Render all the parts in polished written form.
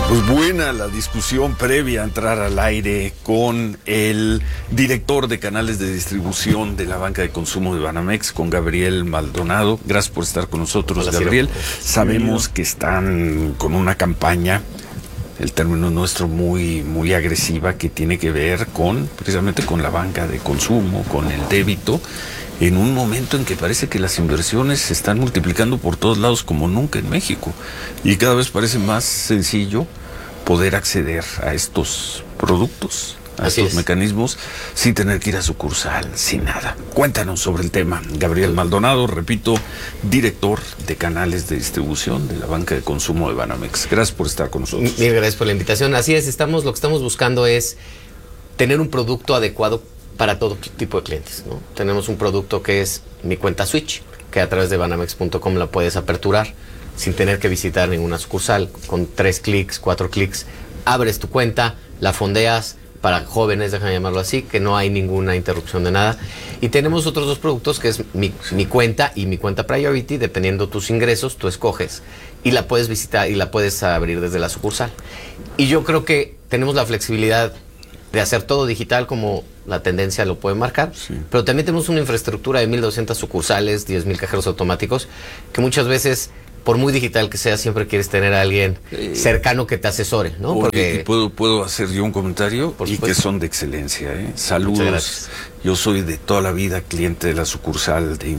Pues buena la discusión previa a entrar al aire con el director de canales de distribución de la banca de consumo de Banamex, con Gabriel Maldonado. Gracias por estar con nosotros. Hola, Gabriel. Sabemos que están con una campaña, el término nuestro, muy agresiva, que tiene que ver precisamente con la banca de consumo, con el débito, en un momento en que parece que las inversiones se están multiplicando por todos lados como nunca en México, y cada vez parece más sencillo poder acceder a estos productos, a estos mecanismos, sin tener que ir a sucursal, sin nada. Cuéntanos sobre el tema. Gabriel Maldonado, repito, director de canales de distribución de la banca de consumo de Banamex. Gracias por estar con nosotros. Mil gracias por la invitación. Así es, lo que estamos buscando es tener un producto adecuado para todo tipo de clientes, ¿no? Tenemos un producto que es mi cuenta Switch, que a través de banamex.com la puedes aperturar sin tener que visitar ninguna sucursal. Con 3 clics, 4 clics, abres tu cuenta, la fondeas. Para jóvenes, déjame llamarlo así, que no hay ninguna interrupción de nada. Y tenemos otros 2 productos, que es mi cuenta y mi cuenta Priority. Dependiendo tus ingresos, tú escoges y la puedes visitar y la puedes abrir desde la sucursal. Y yo creo que tenemos la flexibilidad de hacer todo digital, como la tendencia lo puede marcar, sí. Pero también tenemos una infraestructura de 1,200 sucursales, 10,000 cajeros automáticos, que muchas veces, por muy digital que sea, siempre quieres tener a alguien cercano que te asesore, ¿no? Porque ¿puedo hacer yo un comentario? Y que son de excelencia, ¿eh? Saludos. Yo soy de toda la vida cliente de la sucursal de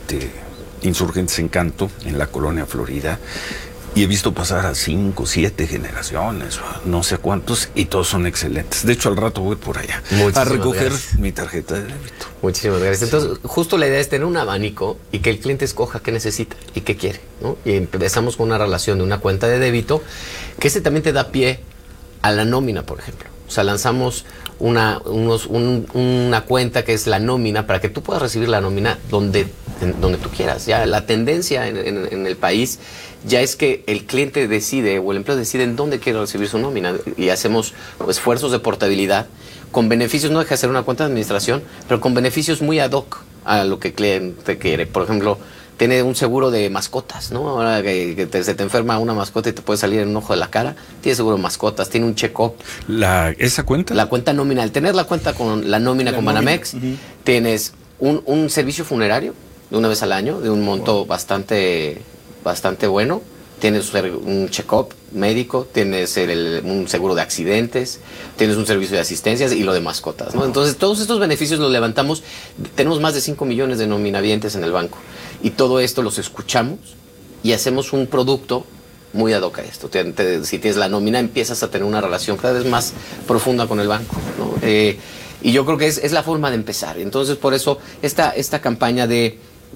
Insurgentes Encanto, en la colonia Florida, y he visto pasar a 5, 7 generaciones, no sé cuántos, y todos son excelentes. De hecho, al rato voy por allá a recoger mi tarjeta de débito. Muchísimas gracias. Entonces, justo la idea es tener un abanico y que el cliente escoja qué necesita y qué quiere, ¿no? Y empezamos con una relación de una cuenta de débito, que ese también te da pie a la nómina, por ejemplo. O sea, lanzamos una cuenta que es la nómina, para que tú puedas recibir la nómina donde tú quieras. Ya la tendencia en el país ya es que el cliente decide, o el empleado decide en dónde quiere recibir su nómina, y hacemos esfuerzos de portabilidad con beneficios. No deja de ser una cuenta de administración, pero con beneficios muy ad hoc a lo que el cliente quiere. Por ejemplo, tiene un seguro de mascotas, ¿no? Ahora que se te enferma una mascota y te puede salir en un ojo de la cara, tiene seguro de mascotas, tiene un check-up. ¿Esa cuenta? La cuenta nómina. Al tener la cuenta con la nómina con Banamex, tienes un servicio funerario de una vez al año, de un monto bastante bueno. Tienes un check-up médico, tienes un seguro de accidentes, tienes un servicio de asistencias y lo de mascotas, ¿no? Entonces, todos estos beneficios los levantamos. Tenemos más de 5 millones de nominavientes en el banco, y todo esto los escuchamos y hacemos un producto muy ad hoc a esto. Si tienes la nómina, empiezas a tener una relación cada vez más profunda con el banco, ¿no? Y yo creo que es la forma de empezar. Entonces, por eso esta campaña de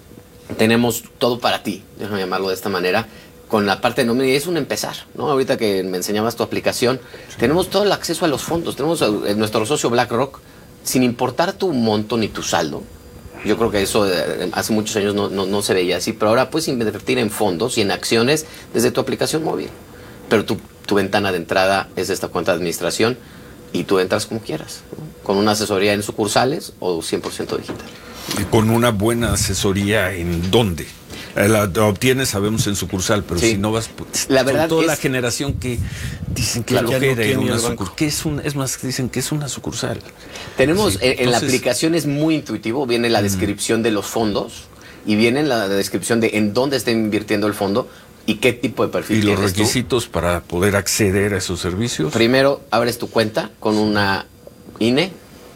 tenemos todo para ti, déjame llamarlo de esta manera, con la parte de nómina, y es un empezar, ¿no? Ahorita que me enseñabas tu aplicación, tenemos todo el acceso a los fondos. Tenemos nuestro socio BlackRock, sin importar tu monto ni tu saldo. Yo creo que eso hace muchos años no se veía así, pero ahora puedes invertir en fondos y en acciones desde tu aplicación móvil. Pero tu ventana de entrada es esta cuenta de administración, y tú entras como quieras, ¿no? Con una asesoría en sucursales o 100% digital. Y con una buena asesoría, ¿en dónde? La obtienes, sabemos, en sucursal, pero si no vas, la verdad, toda la generación que dicen que flojera ir a una sucursal. Es más, dicen que es una sucursal. Tenemos, en la aplicación es muy intuitivo, viene la descripción de los fondos, y viene la descripción de en dónde está invirtiendo el fondo y qué tipo de perfil tienes. ¿Y los requisitos tú para poder acceder a esos servicios? Primero, abres tu cuenta con una INE,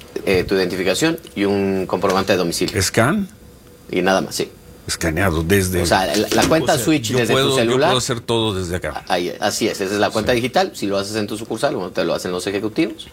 tu identificación y un comprobante de domicilio. ¿Scan? Y nada más, sí. Escaneado desde... O sea, la cuenta Switch desde tu celular. Yo puedo hacer todo desde acá. Así es, esa es la cuenta digital. Si lo haces en tu sucursal, bueno, te lo hacen los ejecutivos.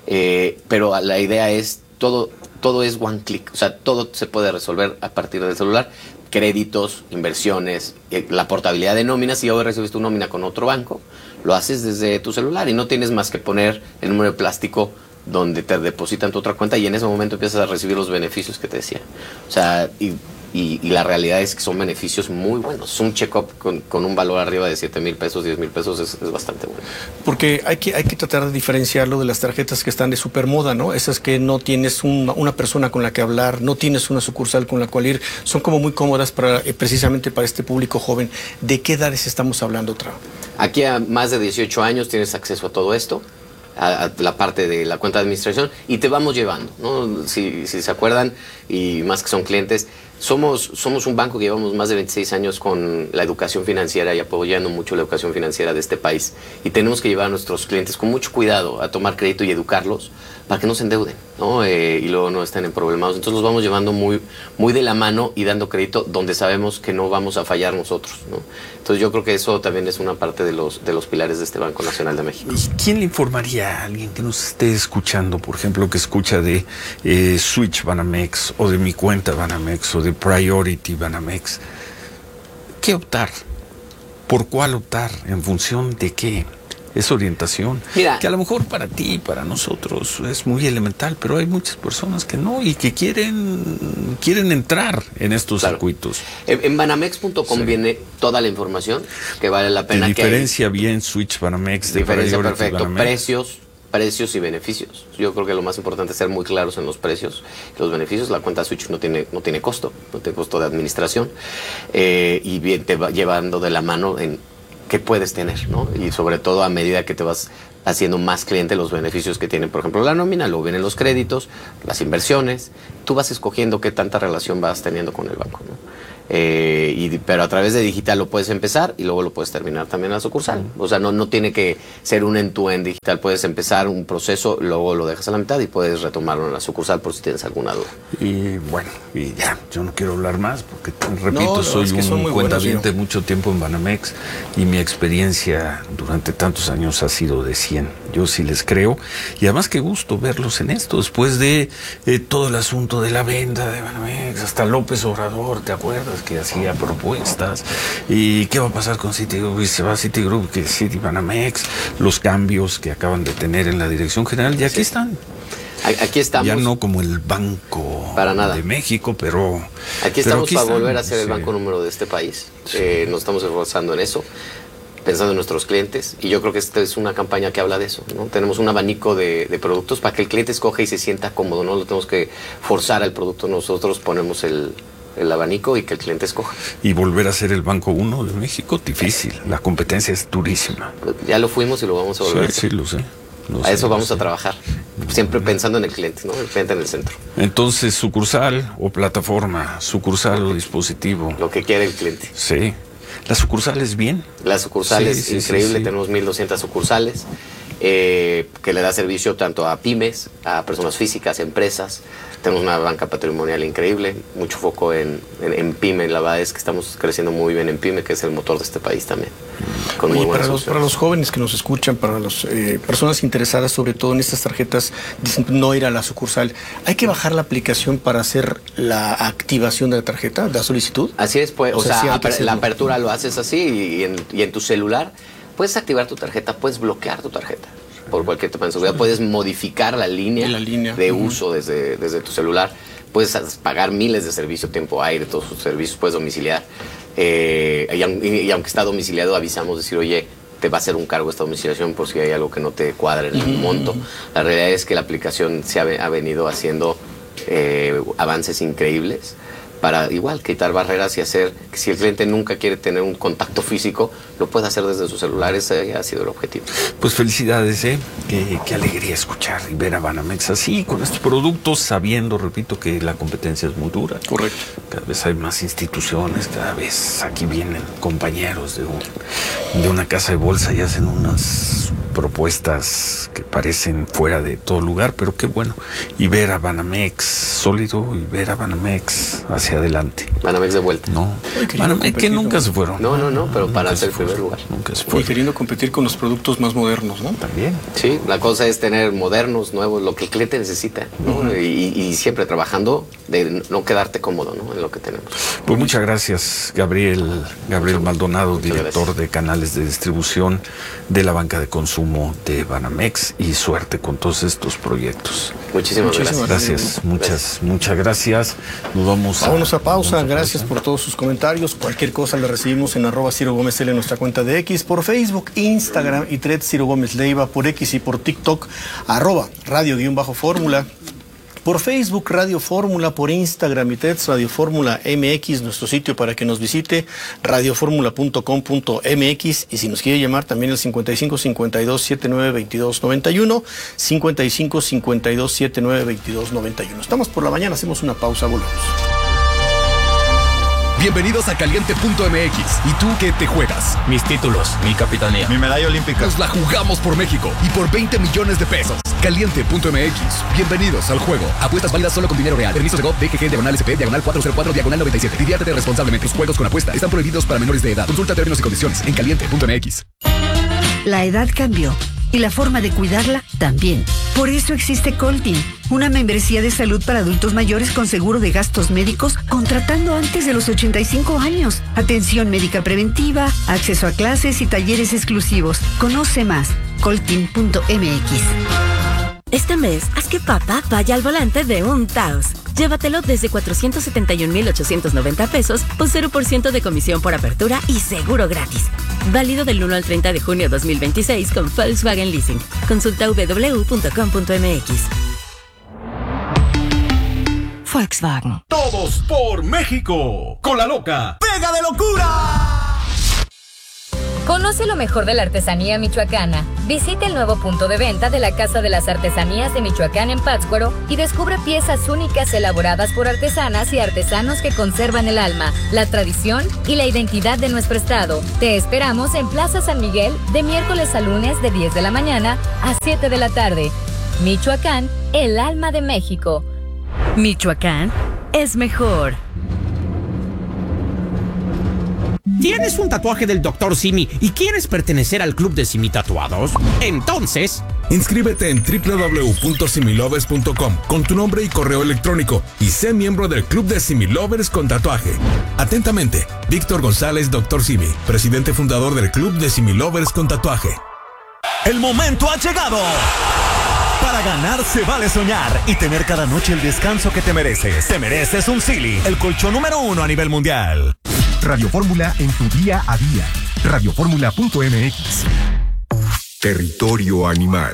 Pero la idea es, todo es one click. O sea, todo se puede resolver a partir del celular. Créditos, inversiones, la portabilidad de nóminas. Si hoy recibes tu nómina con otro banco, lo haces desde tu celular y no tienes más que poner el número de plástico donde te depositan tu otra cuenta, y en ese momento empiezas a recibir los beneficios que te decía. O sea, y la realidad es que son beneficios muy buenos. Un check-up con un valor arriba de 7,000 pesos, 10,000 pesos es bastante bueno. Porque hay que tratar de diferenciarlo de las tarjetas que están de supermoda, ¿no? Esas que no tienes una persona con la que hablar, no tienes una sucursal con la cual ir, son como muy cómodas precisamente para este público joven. ¿De qué edades estamos hablando, Trau? Aquí a más de 18 años tienes acceso a todo esto, a la parte de la cuenta de administración, y te vamos llevando, ¿no? Si se acuerdan, y más que son clientes, somos un banco que llevamos más de 26 años con la educación financiera y apoyando mucho la educación financiera de este país. Y tenemos que llevar a nuestros clientes con mucho cuidado a tomar crédito y educarlos para que no se endeuden, ¿no? Y luego no estén en problemas. Entonces los vamos llevando muy de la mano y dando crédito donde sabemos que no vamos a fallar nosotros, ¿no? Entonces yo creo que eso también es una parte de los pilares de este Banco Nacional de México. ¿Y quién le informaría a alguien que nos esté escuchando, por ejemplo, que escucha de Switch Banamex o de mi cuenta Banamex o de Priority Banamex? ¿Qué optar? ¿Por cuál optar? ¿En función de qué? Es orientación. Mira, que a lo mejor para ti y para nosotros es muy elemental, pero hay muchas personas que no y que quieren entrar en estos circuitos. En banamex.com viene toda la información que vale la pena. Diferencia bien Switch Banamex de diferencia Priority perfecto. Banamex. Precios y beneficios. Yo creo que lo más importante es ser muy claros en los precios y los beneficios. La cuenta Switch no tiene costo, no tiene costo de administración, y bien te va llevando de la mano en qué puedes tener, ¿no? Y sobre todo a medida que te vas haciendo más cliente, los beneficios que tienen, por ejemplo, la nómina, luego vienen los créditos, las inversiones, tú vas escogiendo qué tanta relación vas teniendo con el banco, ¿no? Pero a través de digital lo puedes empezar y luego lo puedes terminar también en la sucursal. O sea, no tiene que ser un end-to-end digital. Puedes empezar un proceso, luego lo dejas a la mitad y puedes retomarlo en la sucursal por si tienes alguna duda. Y bueno, y ya, yo no quiero hablar más porque, repito, soy un cuentaviente mucho tiempo en Banamex y mi experiencia durante tantos años ha sido de 100. Yo sí les creo y además qué gusto verlos en esto después de todo el asunto de la venta de Banamex, hasta López Obrador, ¿te acuerdas? Que hacía propuestas y qué va a pasar con Citigroup, y se va a Citigroup, que Citi Banamex, los cambios que acaban de tener en la dirección general y aquí están. Aquí estamos. Ya no como el Banco para nada de México, pero aquí estamos para volver a ser el banco número de este país. Nos estamos esforzando en eso, pensando en nuestros clientes, y yo creo que esta es una campaña que habla de eso, ¿no? Tenemos un abanico de productos para que el cliente escoja y se sienta cómodo, no lo tenemos que forzar al producto, nosotros ponemos el abanico y que el cliente escoja. Y volver a ser el Banco 1 de México, difícil. La competencia es durísima. Ya lo fuimos y lo vamos a volver a hacer. Sí, lo sé. A eso vamos a trabajar. Siempre pensando en el cliente, ¿no? El cliente en el centro. Entonces, sucursal o plataforma, sucursal o dispositivo. Lo que quiere el cliente. Sí. ¿La sucursal es bien? La sucursal es increíble. Tenemos 1,200 sucursales. Que le da servicio tanto a pymes, a personas físicas, empresas. Tenemos una banca patrimonial increíble, mucho foco en pyme. La verdad es que estamos creciendo muy bien en pyme, que es el motor de este país también. Con Oye, para los jóvenes que nos escuchan, para las personas interesadas sobre todo en estas tarjetas, dicen no ir a la sucursal, ¿hay que bajar la aplicación para hacer la activación de la tarjeta, la solicitud? Así es, pues, la apertura lo haces así y en tu celular puedes activar tu tarjeta, puedes bloquear tu tarjeta por cualquier tema de seguridad, puedes modificar la línea de uso desde tu celular, puedes pagar miles de servicios, tiempo aire, todos sus servicios, puedes domiciliar, y aunque está domiciliado avisamos, decir, oye, te va a hacer un cargo esta domiciliación por si hay algo que no te cuadre en el monto. La realidad es que la aplicación ha venido haciendo avances increíbles para igual quitar barreras y hacer que si el cliente nunca quiere tener un contacto físico, lo puede hacer desde sus celulares. Ha sido el objetivo. Pues felicidades, qué alegría escuchar y ver a Banamex así, con estos productos, sabiendo, repito, que la competencia es muy dura. Correcto. Cada vez hay más instituciones, cada vez aquí vienen compañeros de una casa de bolsa y hacen unas propuestas que parecen fuera de todo lugar, pero qué bueno. Y ver a Banamex sólido y ver a Banamex hacia adelante. Banamex de vuelta. No, Banamex que nunca se fueron. No, pero para ser el primer lugar. Nunca se fueron. Y queriendo competir con los productos más modernos, ¿no? También. Sí, la cosa es tener modernos, nuevos, lo que el cliente necesita, ¿no? Y siempre trabajando de no quedarte cómodo, ¿no? En lo que tenemos. Pues muchas gracias, Gabriel Maldonado, director de canales de distribución de la banca de consumo de Banamex, y suerte con todos estos proyectos. Muchísimas gracias. Muchas gracias. Vámonos a pausa. Gracias por todos sus comentarios. Cualquier cosa le recibimos en @CiroGómezL en nuestra cuenta de X, por Facebook, Instagram y Threads Ciro Gómez Leiva, por X y por TikTok @radio_fórmula. por Facebook Radio Fórmula, por Instagram y TEDx Radio Fórmula MX, nuestro sitio para que nos visite, radioformula.com.mx, y si nos quiere llamar también el 55 52 79 22 91, 55 52 79 22 91. Estamos por la mañana, hacemos una pausa, volvemos. Bienvenidos a Caliente.mx. ¿Y tú qué te juegas? Mis títulos, mi capitanía, mi medalla olímpica. Nos la jugamos por México y por 20 millones de pesos. Caliente.mx. Bienvenidos al juego. Apuestas válidas solo con dinero real. Permisos de GOV, DGG, /SP, /404, /97. Diviértete responsablemente. Tus juegos con apuesta están prohibidos para menores de edad. Consulta términos y condiciones en Caliente.mx. La edad cambió y la forma de cuidarla también. Por eso existe Coltin, una membresía de salud para adultos mayores con seguro de gastos médicos contratando antes de los 85 años. Atención médica preventiva, acceso a clases y talleres exclusivos. Conoce más, coltin.mx. Este mes, haz que papá vaya al volante de un Taos. Llévatelo desde 471,890 pesos o 0% de comisión por apertura y seguro gratis. Válido del 1 al 30 de junio 2026 con Volkswagen Leasing. Consulta www.com.mx. Volkswagen. Todos por México. Con la loca. ¡Pega de locura! Conoce lo mejor de la artesanía michoacana. Visita el nuevo punto de venta de la Casa de las Artesanías de Michoacán en Pátzcuaro y descubre piezas únicas elaboradas por artesanas y artesanos que conservan el alma, la tradición y la identidad de nuestro estado. Te esperamos en Plaza San Miguel de miércoles a lunes de 10 de la mañana a 7 de la tarde. Michoacán, el alma de México. Michoacán es mejor. ¿Tienes un tatuaje del Dr. Simi y quieres pertenecer al club de Simi Tatuados? Entonces, inscríbete en www.similovers.com con tu nombre y correo electrónico y sé miembro del club de Similovers con tatuaje. Atentamente, Víctor González, Dr. Simi, presidente fundador del club de Similovers con tatuaje. El momento ha llegado. Para ganar se vale soñar y tener cada noche el descanso que te mereces. Te mereces un Silly, el colchón número 1 a nivel mundial. Radio Fórmula en tu día a día. Radioformula.mx. Territorio animal.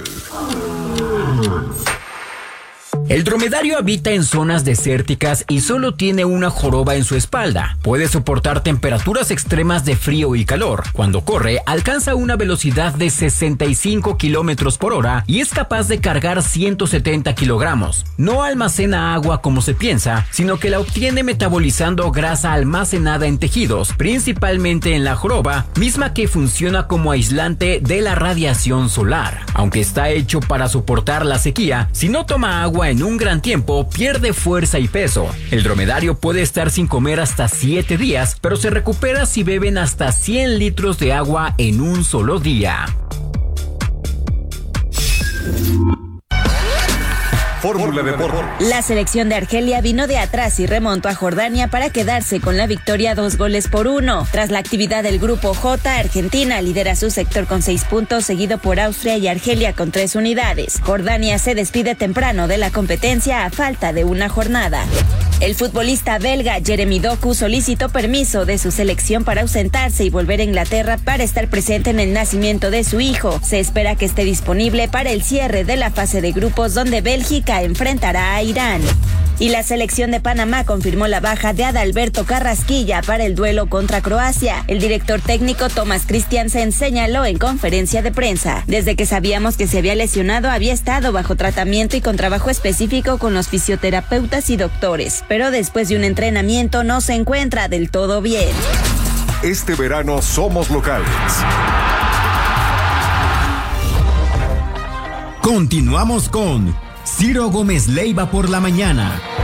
El dromedario habita en zonas desérticas y solo tiene una joroba en su espalda. Puede soportar temperaturas extremas de frío y calor. Cuando corre, alcanza una velocidad de 65 kilómetros por hora y es capaz de cargar 170 kilogramos. No almacena agua como se piensa, sino que la obtiene metabolizando grasa almacenada en tejidos, principalmente en la joroba, misma que funciona como aislante de la radiación solar. Aunque está hecho para soportar la sequía, si no toma agua en un gran tiempo, pierde fuerza y peso. El dromedario puede estar sin comer hasta 7 días, pero se recupera si beben hasta 100 litros de agua en un solo día. Fórmula Deportes. La selección de Argelia vino de atrás y remontó a Jordania para quedarse con la victoria 2-1. Tras la actividad del grupo J, Argentina lidera su sector con 6 puntos, seguido por Austria y Argelia con 3 unidades. Jordania se despide temprano de la competencia a falta de una jornada. El futbolista belga Jeremy Doku solicitó permiso de su selección para ausentarse y volver a Inglaterra para estar presente en el nacimiento de su hijo. Se espera que esté disponible para el cierre de la fase de grupos donde Bélgica enfrentará a Irán. Y la selección de Panamá confirmó la baja de Adalberto Carrasquilla para el duelo contra Croacia. El director técnico Thomas Christiansen señaló en conferencia de prensa: desde que sabíamos que se había lesionado había estado bajo tratamiento y con trabajo específico con los fisioterapeutas y doctores, pero después de un entrenamiento no se encuentra del todo bien. Este verano somos locales. Continuamos con Ciro Gómez Leiva por la mañana.